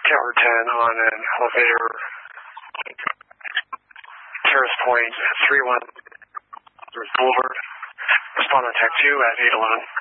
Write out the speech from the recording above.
Tower 10 on an elevator, Terrace Point at 31 Boulevard. Respond on Tech 2 at 811.